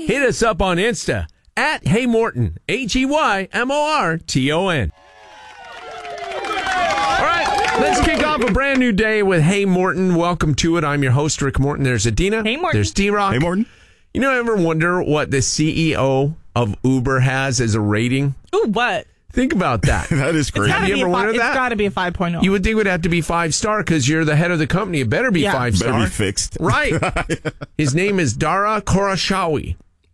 hit us up on Insta at Hey Morton, HeyMorton. All right, let's kick off a brand new day with Hey Morton. Welcome to it. I'm your host, Rick Morton. There's Adina. Hey Morton. There's D-Rock. Hey Morton. You know, ever wonder what the CEO of Uber has as a rating? Ooh, what? Think about that. That is crazy. Have you ever wondered that? It's got to be a 5.0. You would think it would have to be 5-star because you're the head of the company. It better be 5-star. Better be fixed. Right. His name is Dara Khosrowshahi.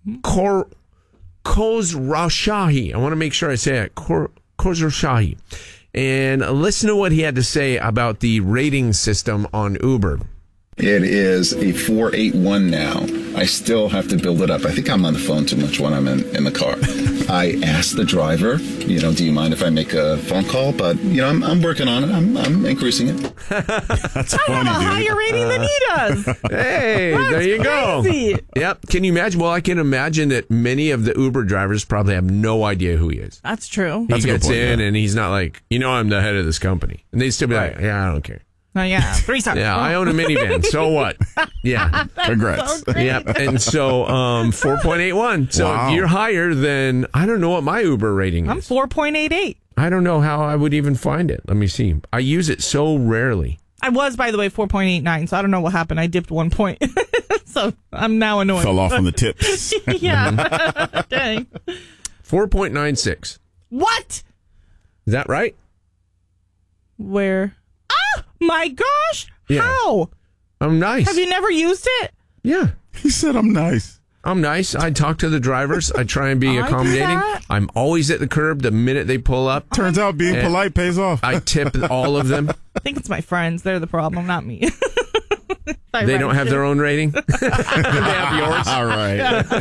Khosrowshahi. I want to make sure I say it. Khosrowshahi. And listen to what he had to say about the rating system on Uber. It is a 4.81 now. I still have to build it up. I think I'm on the phone too much when I'm in the car. I asked the driver, do you mind if I make a phone call? But, I'm working on it. I'm increasing it. That's I funny, have a dude. higher rating than he does. Hey, there you crazy. go. Yep. Can you imagine? Well, I can imagine that many of the Uber drivers probably have no idea who he is. That's true. He gets in yeah. and he's not like, I'm the head of this company. And they'd still be like, yeah, I don't care. Oh, yeah. 3-star. Yeah, I own a minivan. So what? Yeah. Congrats. So great. Yep. And so 4.81. So Wow. you're higher than, I don't know what my Uber rating I'm is. 4.88. I don't know how I would even find it. Let me see. I use it so rarely. I was, by the way, 4.89, so I don't know what happened. I dipped 1 point. So I'm now annoyed. Fell off on the tips. Yeah. Dang. 4.96. What? Is that right? Where? Ah! My gosh! Yeah. How? I'm nice. Have you never used it? Yeah. He said I'm nice. I'm nice. I talk to the drivers. I try and be I do accommodating. that. I'm always at the curb the minute they pull up. Turns out being Yeah. polite pays off. I tip all of them. I think it's my friends. They're the problem, not me. They don't have their own rating. They have yours. All right.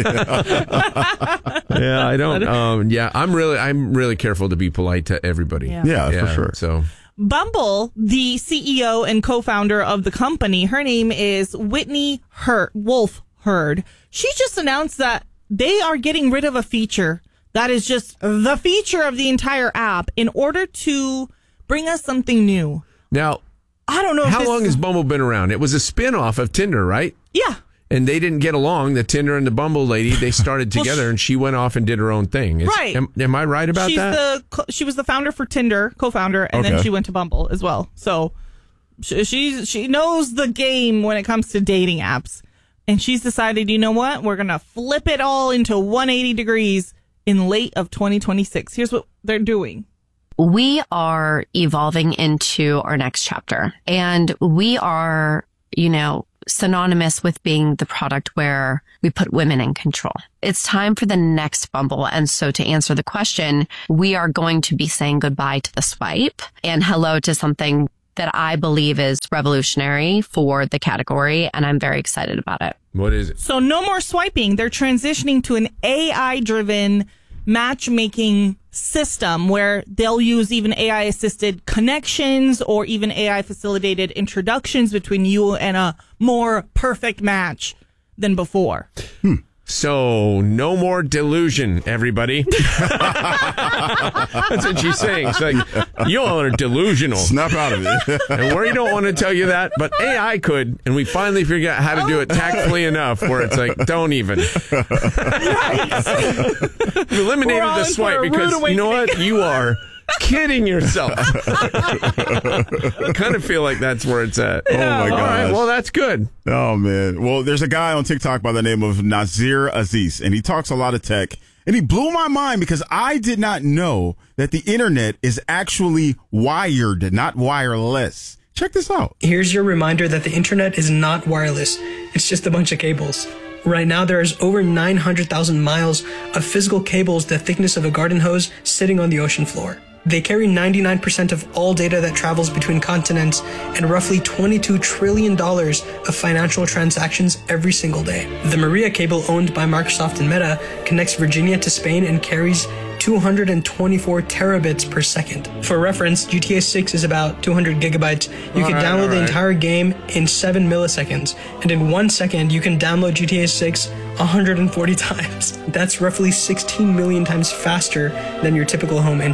Yeah, I don't. I'm really careful to be polite to everybody. Yeah. Yeah, for sure. So Bumble, the CEO and co-founder of the company, her name is Whitney Wolf Herd. She just announced that they are getting rid of a feature that is just the feature of the entire app in order to bring us something new. now, I don't know. how long has Bumble been around? It was a spin-off of Tinder, right? Yeah. And they didn't get along. The Tinder and the Bumble lady, they started Well, together, and she went off and did her own thing. Right. Am I right about that? She was the founder for Tinder, co-founder, and then Okay. she went to Bumble as well. So she knows the game when it comes to dating apps. And she's decided, you know what? We're going to flip it all into 180 degrees in late of 2026. Here's what they're doing. We are evolving into our next chapter, and we are, synonymous with being the product where we put women in control. It's time for the next Bumble. And so to answer the question, we are going to be saying goodbye to the swipe and hello to something that I believe is revolutionary for the category. And I'm very excited about it. What is it? So no more swiping. They're transitioning to an AI-driven matchmaking system where they'll use even AI-assisted connections or even AI-facilitated introductions between you and a more perfect match than before. So, no more delusion, everybody. That's what she's saying. She's like, you all are delusional. Snap out of it. And we don't want to tell you that, but AI could. And we finally figured out how to do it tactfully enough where it's like, don't even. We eliminated We're all the in for swipe a rude because, you know awakening. what? You are kidding yourself. I kind of feel like that's where it's at. Oh, my All right, gosh. well, that's good. Oh, man. Well, there's a guy on TikTok by the name of Nazir Aziz, and he talks a lot of tech. And he blew my mind because I did not know that the internet is actually wired, not wireless. Check this out. Here's your reminder that the internet is not wireless. It's just a bunch of cables. Right now, there is over 900,000 miles of physical cables the thickness of a garden hose sitting on the ocean floor. They carry 99% of all data that travels between continents and roughly $22 trillion of financial transactions every single day. The Maria cable, owned by Microsoft and Meta, connects Virginia to Spain and carries 224 terabits per second. For reference, GTA 6 is about 200 gigabytes. You can download the entire game in 7 milliseconds, and in 1 second, you can download GTA 6 140 times. That's roughly 16 million times faster than your typical home internet.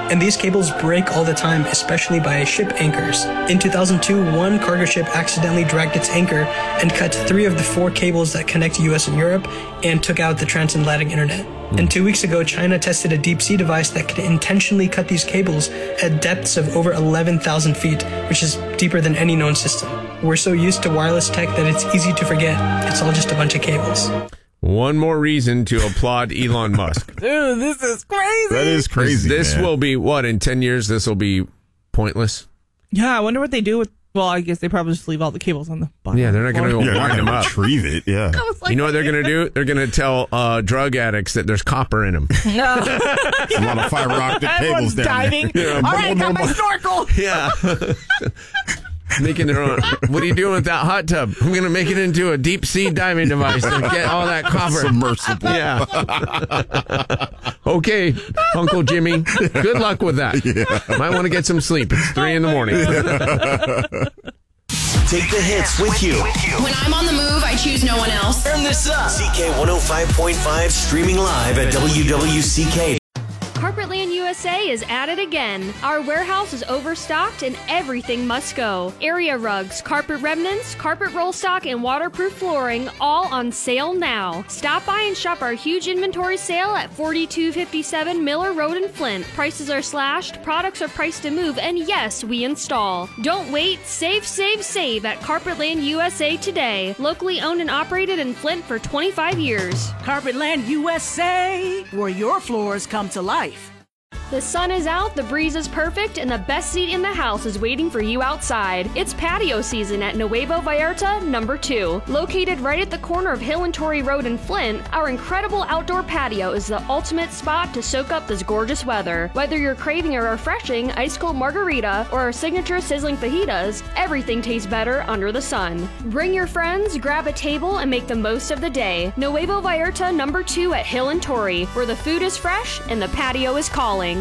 And these cables break all the time, especially by ship anchors. In 2002, one cargo ship accidentally dragged its anchor and cut 3 of the 4 cables that connect US and Europe and took out the transatlantic internet. And 2 weeks ago, China tested a deep-sea device that could intentionally cut these cables at depths of over 11,000 feet, which is deeper than any known system. We're so used to wireless tech that it's easy to forget it's all just a bunch of cables. One more reason to applaud Elon Musk. Dude, this is crazy. That is crazy. This will be, what, in 10 years, this will be pointless? Yeah, I wonder what they do with. Well, I guess they probably just leave all the cables on the bottom. Yeah, they're not going to wind them up. Retrieve it, yeah. You know what they're going to do? They're going to tell drug addicts that there's copper in them. No. A lot of fiber optic cables down diving. there. All right, I got my snorkel. Yeah. Making their own. What are you doing with that hot tub? I'm going to make it into a deep sea diving device and get all that copper. Submersible. Yeah. Okay, Uncle Jimmy. Good luck with that. Yeah. Might want to get some sleep. It's 3 a.m. Take the hits with you. When I'm on the move, I choose no one else. Turn this up. CK 105.5 streaming live at WWCK. Carpetland USA is at it again. Our warehouse is overstocked and everything must go. Area rugs, carpet remnants, carpet roll stock, and waterproof flooring all on sale now. Stop by and shop our huge inventory sale at 4257 Miller Road in Flint. Prices are slashed, products are priced to move, and yes, we install. Don't wait, save, save, save at Carpetland USA today. Locally owned and operated in Flint for 25 years. Carpetland USA, where your floors come to life. The sun is out, the breeze is perfect, and the best seat in the house is waiting for you outside. It's patio season at Nuevo Vallarta number 2. Located right at the corner of Hill and Torrey Road in Flint, our incredible outdoor patio is the ultimate spot to soak up this gorgeous weather. Whether you're craving a refreshing ice cold margarita or our signature sizzling fajitas, everything tastes better under the sun. Bring your friends, grab a table, and make the most of the day. Nuevo Vallarta number 2 at Hill and Torrey, where the food is fresh and the patio is calling.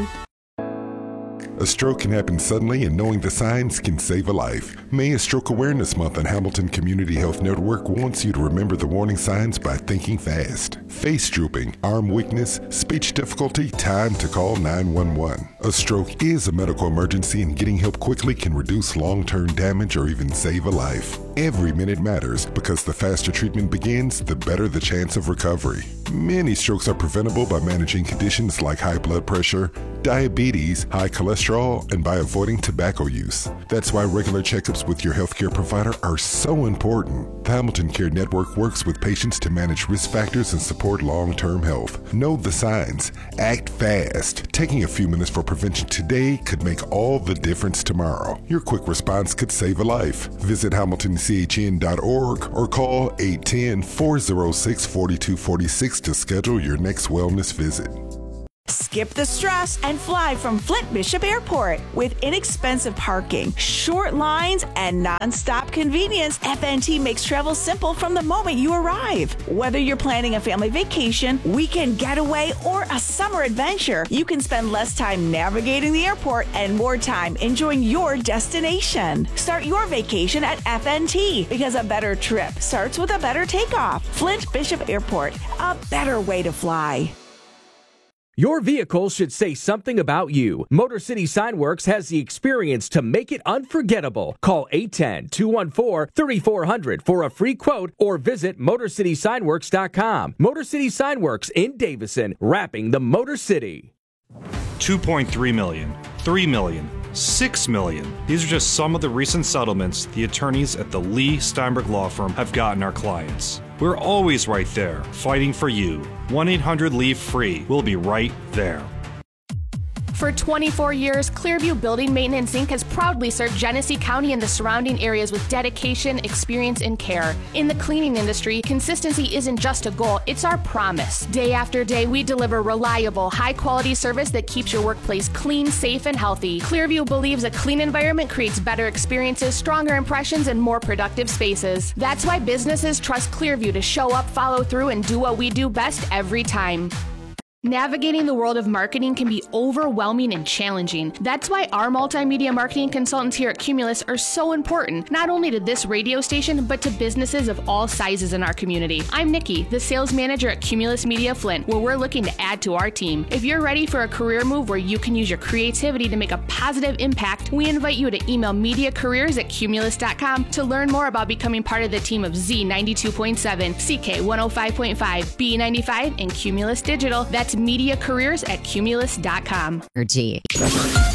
A stroke can happen suddenly, and knowing the signs can save a life. May is Stroke Awareness Month, and Hamilton Community Health Network wants you to remember the warning signs by thinking fast. Face drooping, arm weakness, speech difficulty, time to call 911. A stroke is a medical emergency, and getting help quickly can reduce long-term damage or even save a life. Every minute matters, because the faster treatment begins, the better the chance of recovery. Many strokes are preventable by managing conditions like high blood pressure, diabetes, high cholesterol, and by avoiding tobacco use. That's why regular checkups with your healthcare provider are so important. The Hamilton Care Network works with patients to manage risk factors and support long-term health. Know the signs. Act fast. Taking a few minutes for prevention today could make all the difference tomorrow. Your quick response could save a life. Visit HamiltonCHN.org or call 810-406-4246 to schedule your next wellness visit. Skip the stress and fly from Flint Bishop Airport. With inexpensive parking, short lines, and non-stop convenience, FNT makes travel simple from the moment you arrive. Whether you're planning a family vacation, weekend getaway, or a summer adventure, you can spend less time navigating the airport and more time enjoying your destination. Start your vacation at FNT, because a better trip starts with a better takeoff. Flint Bishop Airport, a better way to fly. Your vehicle should say something about you. Motor City Signworks has the experience to make it unforgettable. Call 810-214-3400 for a free quote or visit MotorCitySignworks.com. Motor City Signworks in Davison, wrapping the Motor City. 2.3 million, 3 million, 6 million. These are just some of the recent settlements the attorneys at the Lee Steinberg Law Firm have gotten our clients. We're always right there, fighting for you. 1-800-LEAVE-FREE. We'll be right there. For 24 years, Clearview Building Maintenance Inc. has proudly served Genesee County and the surrounding areas with dedication, experience, and care. In the cleaning industry, consistency isn't just a goal, it's our promise. Day after day, we deliver reliable, high-quality service that keeps your workplace clean, safe, and healthy. Clearview believes a clean environment creates better experiences, stronger impressions, and more productive spaces. That's why businesses trust Clearview to show up, follow through, and do what we do best every time. Navigating the world of marketing can be overwhelming and challenging. That's why our multimedia marketing consultants here at Cumulus are so important, not only to this radio station, but to businesses of all sizes in our community. I'm Nikki, the sales manager at Cumulus Media Flint, where we're looking to add to our team. If you're ready for a career move where you can use your creativity to make a positive impact, we invite you to email mediacareers@cumulus.com to learn more about becoming part of the team of Z92.7, CK 105.5, B95, and Cumulus Digital. That's mediacareers@cumulus.com.